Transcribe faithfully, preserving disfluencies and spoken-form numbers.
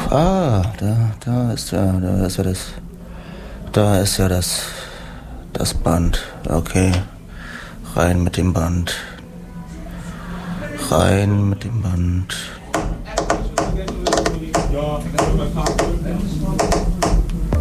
Ah, da, da ist ja, da ist ja das, da ist ja das, das Band. Okay, rein mit dem Band. Rein mit dem Band. Ja,